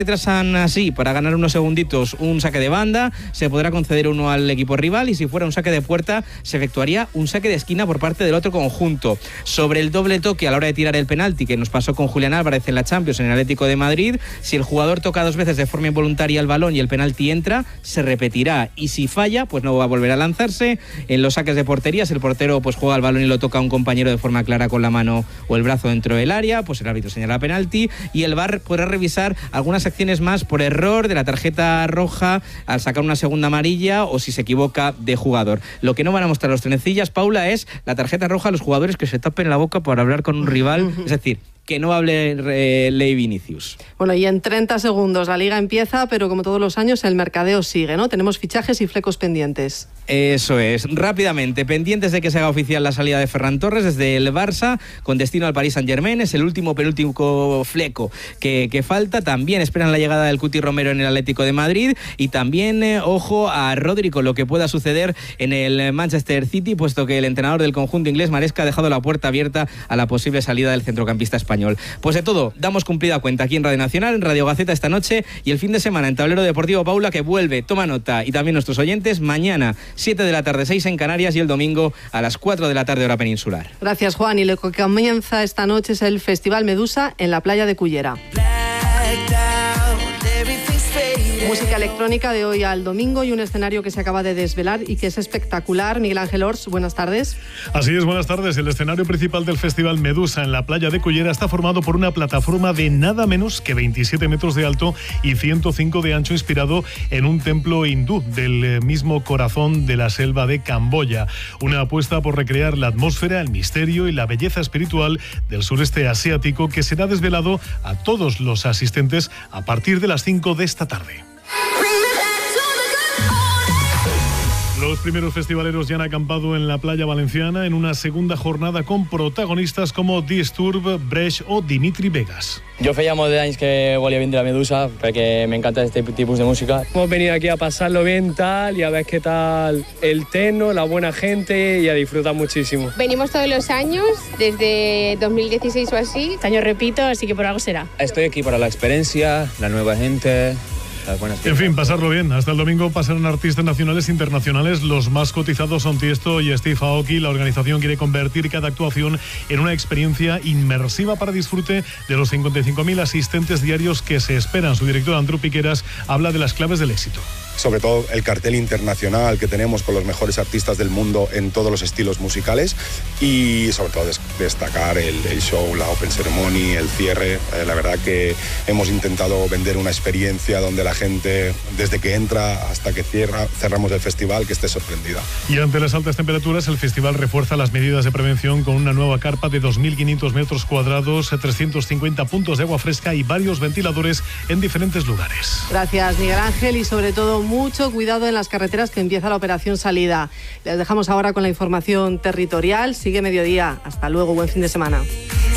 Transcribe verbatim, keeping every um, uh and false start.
Retrasan así para ganar unos segunditos un saque de banda, se podrá conceder uno al equipo rival y si fuera un saque de puerta se efectuaría un saque de esquina por parte del otro conjunto. Sobre el doble toque a la hora de tirar el penalti que nos pasó con Julián Álvarez en la Champions en el Atlético de Madrid, si el jugador toca dos veces de forma involuntaria el balón y el penalti entra, se repetirá y si falla pues no va a volver a lanzarse. En los saques de portería, si el portero pues juega el balón y lo toca a un compañero de forma clara con la mano o el brazo dentro del área, pues el árbitro señala penalti y el V A R podrá revisar algunas acciones más por error de la tarjeta roja al sacar una segunda amarilla o si se equivoca de jugador. Lo que no van a mostrar los trenecillas, Paula, es la tarjeta roja a los jugadores que se tapen la boca por hablar con un rival, es decir, que no hable eh, Ley Vinicius. Bueno, y en treinta segundos la Liga empieza, pero como todos los años el mercadeo sigue, ¿no? Tenemos fichajes y flecos pendientes. Eso es. Rápidamente, pendientes de que se haga oficial la salida de Ferran Torres desde el Barça con destino al Paris Saint-Germain. Es el último penúltimo fleco que, que falta. También esperan la llegada del Cuti Romero en el Atlético de Madrid y también, eh, ojo, a Rodri con lo que pueda suceder en el Manchester City, puesto que el entrenador del conjunto inglés, Maresca, ha dejado la puerta abierta a la posible salida del centrocampista español. Pues de todo, damos cumplida cuenta aquí en Radio Nacional, en Radio Gaceta esta noche y el fin de semana en Tablero Deportivo, Paula, que vuelve, toma nota, y también nuestros oyentes, mañana siete de la tarde, seis en Canarias y el domingo a las cuatro de la tarde hora peninsular. Gracias, Juan. Y lo que comienza esta noche es el Festival Medusa en la playa de Cullera. Música electrónica de hoy al domingo y un escenario que se acaba de desvelar y que es espectacular. Miguel Ángel Ors, buenas tardes. Así es, buenas tardes. El escenario principal del Festival Medusa en la playa de Cullera está formado por una plataforma de nada menos que veintisiete metros de alto y ciento cinco de ancho, inspirado en un templo hindú del mismo corazón de la selva de Camboya. Una apuesta por recrear la atmósfera, el misterio y la belleza espiritual del sureste asiático que será desvelado a todos los asistentes a partir de las cinco de esta tarde. Los primeros festivaleros ya han acampado en la playa valenciana en una segunda jornada con protagonistas como Disturb, Bresh o Dimitri Vegas. Jo feia molt d'anys que volia vindre a Medusa perquè me encanta este tipus de música. Hemos venido aquí a pasarlo bien tal y a ver qué tal el techno, la buena gente y a disfrutar muchísimo. Venimos todos los años, desde dos mil dieciséis o así. Este año repito, así que por algo será. Estoy aquí para la experiencia, la nueva gente. En fin, pasarlo bien. Hasta el domingo pasarán artistas nacionales e internacionales. Los más cotizados son Tiesto y Steve Aoki. La organización quiere convertir cada actuación en una experiencia inmersiva para disfrute de los cincuenta y cinco mil asistentes diarios que se esperan. Su director, Andrew Piqueras, habla de las claves del éxito. Sobre todo el cartel internacional que tenemos con los mejores artistas del mundo en todos los estilos musicales y sobre todo destacar el, el show, la open ceremony, el cierre. Eh, la verdad que hemos intentado vender una experiencia donde la gente, desde que entra hasta que cierra, cerramos el festival, que esté sorprendida. Y ante las altas temperaturas, el festival refuerza las medidas de prevención con una nueva carpa de dos mil quinientos metros cuadrados, trescientos cincuenta puntos de agua fresca y varios ventiladores en diferentes lugares. Gracias, Miguel Ángel, y sobre todo mucho cuidado en las carreteras que empieza la operación salida. Les dejamos ahora con la información territorial. Sigue mediodía. Hasta luego. Buen fin de semana.